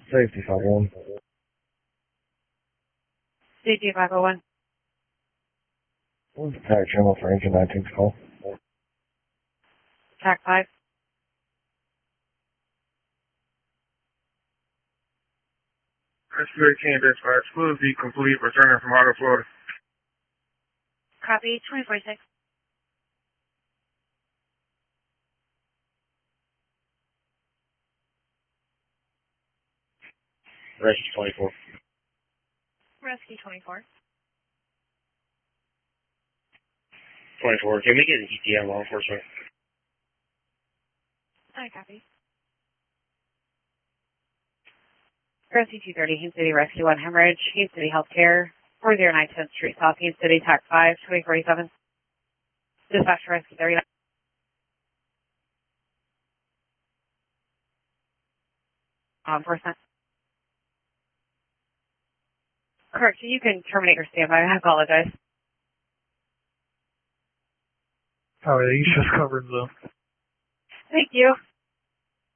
Safety 501. Safety 501. What's the tag channel for engine 19's call? TAC 5. Rescue 18, dispatch. Fluid V complete, returning from Auto, Florida. Copy, 2046. Rescue 24. Rescue 24. 24, can we get an ETA on law enforcement? I copy. Rescue 230, Haines City Rescue 1 Hemorrhage, Haines City Healthcare, 409 10th Street South, Haines City, TAC 5, 2047. Dispatch for Rescue 39. Law enforcement. Correct, you can terminate your standby. I apologize. Alright, East just covered the Thank you.